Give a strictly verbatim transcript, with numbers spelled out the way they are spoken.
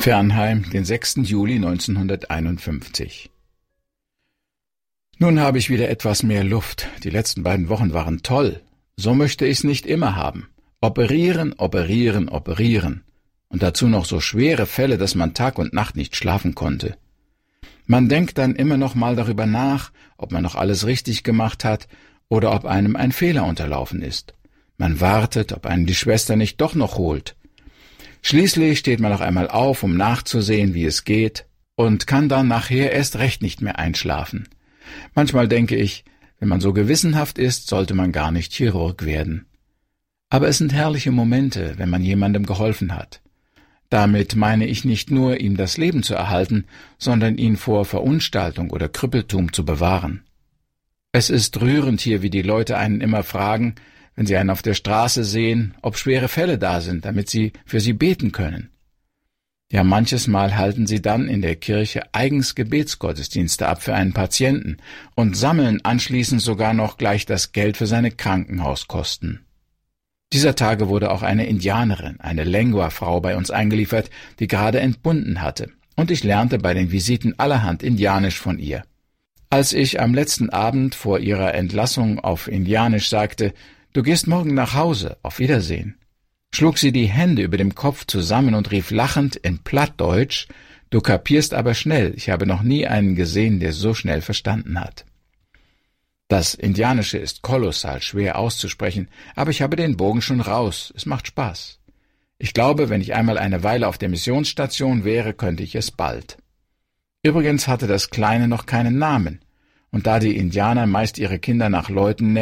Pfernheim, den sechsten Juli neunzehnhunderteinundfünfzig. Nun habe ich wieder etwas mehr Luft. Die letzten beiden Wochen waren toll. So möchte ich's nicht immer haben. Operieren, operieren, operieren. Und dazu noch so schwere Fälle, dass man Tag und Nacht nicht schlafen konnte. Man denkt dann immer noch mal darüber nach, ob man noch alles richtig gemacht hat oder ob einem ein Fehler unterlaufen ist. Man wartet, ob einen die Schwester nicht doch noch holt. Schließlich steht man noch einmal auf, um nachzusehen, wie es geht, und kann dann nachher erst recht nicht mehr einschlafen. Manchmal denke ich, wenn man so gewissenhaft ist, sollte man gar nicht Chirurg werden. Aber es sind herrliche Momente, wenn man jemandem geholfen hat. Damit meine ich nicht nur, ihm das Leben zu erhalten, sondern ihn vor Verunstaltung oder Krüppeltum zu bewahren. Es ist rührend hier, wie die Leute einen immer fragen, wenn sie einen auf der Straße sehen, ob schwere Fälle da sind, damit sie für sie beten können. Ja, manches Mal halten sie dann in der Kirche eigens Gebetsgottesdienste ab für einen Patienten und sammeln anschließend sogar noch gleich das Geld für seine Krankenhauskosten. Dieser Tage wurde auch eine Indianerin, eine Lengua-Frau bei uns eingeliefert, die gerade entbunden hatte, und ich lernte bei den Visiten allerhand Indianisch von ihr. Als ich am letzten Abend vor ihrer Entlassung auf Indianisch sagte, »Du gehst morgen nach Hause, auf Wiedersehen«, schlug sie die Hände über dem Kopf zusammen und rief lachend in Plattdeutsch, »Du kapierst aber schnell, ich habe noch nie einen gesehen, der so schnell verstanden hat.« Das Indianische ist kolossal schwer auszusprechen, aber ich habe den Bogen schon raus, es macht Spaß. Ich glaube, wenn ich einmal eine Weile auf der Missionsstation wäre, könnte ich es bald. Übrigens hatte das Kleine noch keinen Namen, und da die Indianer meist ihre Kinder nach Leuten nennen,